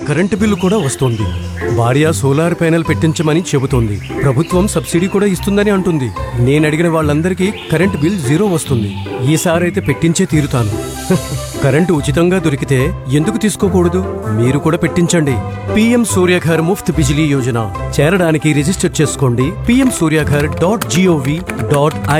Current bill కూడా వస్తోంది. భార్య సోలార్ ప్యానెల్ పెట్టించమని చెబుతోంది. ప్రభుత్వం సబ్సిడీ కూడా ఇస్తుందని అంటుంది. నేనడిగిన వాళ్ళందరికీ కరెంటు బిల్ 0 వస్తుంది. ఈసారైతే పెట్టించే తీరుతాను. కరెంటు ఉచితంగా దొరికితే ఎందుకు తీసుకోకూడదు? మీరు కూడా పెట్టించండి. PM సూర్యఘర్ ముఫ్త్ బిజిలీ యోజన చేరడానికి రిజిస్టర్ చేసుకోండి. pmsuryaghar.gov.in